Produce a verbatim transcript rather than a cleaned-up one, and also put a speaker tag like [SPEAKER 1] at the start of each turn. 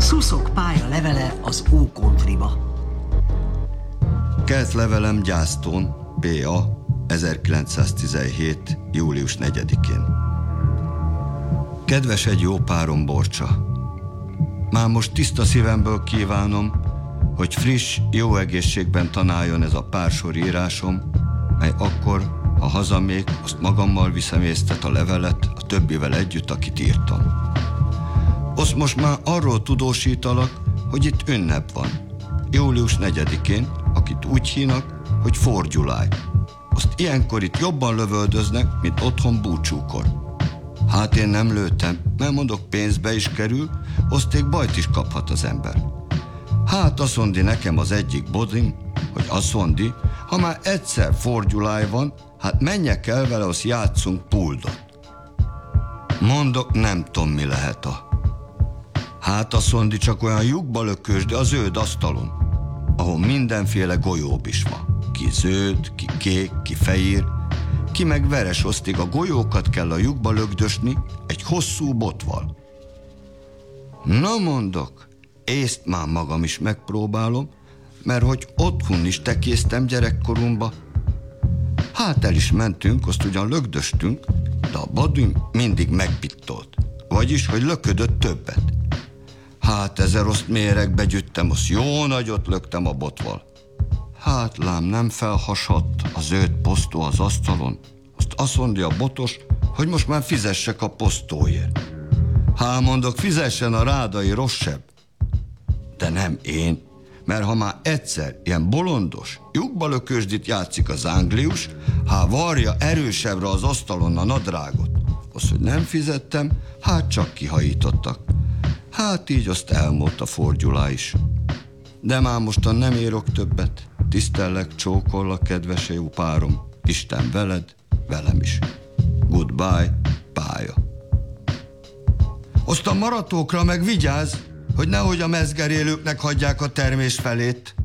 [SPEAKER 1] Szuszok pálya levele az Ókontriba.
[SPEAKER 2] Kelt levelem Gyásztón, pé á, ezerkilencszáztizenhét. július negyedikén. Kedves egy jó párom Borcsa, már most tiszta szívemből kívánom, hogy friss, jó egészségben tanáljon ez a pár sor írásom, mely akkor, ha hazamék, azt magammal viszem észtet a levelet a többivel együtt, akit írtam. Azt most már arról tudósítalak, hogy itt ünnep van. július negyedikén, akit úgy hívnak, hogy Forgyuláj. Azt ilyenkor itt jobban lövöldöznek, mint otthon búcsúkor. Hát én nem lőttem, mert mondok, pénzbe is kerül, oszték bajt is kaphat az ember. Hát azt mondi nekem az egyik bodim, hogy azt mondi, ha már egyszer Forgyuláj van, hát menjek el vele, azt játszunk puldot. Mondok, nem tudom, mi lehet a... Hát azt mondi, csak olyan lyukba lökös, de a zöld asztalon, ahol mindenféle golyób is van. Ki zöld, ki kék, ki fehér, ki meg veres, osztig a golyókat kell a lyukba lögdösni egy hosszú botval. Na mondok, észt már magam is megpróbálom, mert hogy otthon is tekéztem gyerekkoromba. Hát el is mentünk, azt ugyan lögdöstünk, de a badüm mindig megpittolt, vagyis, hogy löködött többet. Hát ezer oszt méregbe gyűjtem, azt jó nagyot löktem a botval. Hát lám nem felhasadt a zöld posztó az asztalon. Azt azt mondja a botos, hogy most már fizessek a posztóért. Hát mondok, fizessen a rádai rosszabb. De nem én, mert ha már egyszer ilyen bolondos, lyukba lökösdit játszik az anglius, hát varja erősebbre az asztalon a nadrágot. Azt, hogy nem fizettem, hát csak kihajítottak. Hát így azt elmúlt a Forgyulá is. De már mostan nem írok többet. Tisztellek, csókollak, kedves jó párom. Isten veled, velem is. Goodbye, pálya. Azt a maratókra meg vigyázz, hogy nehogy a mezgerélőknek hagyják a termés felét.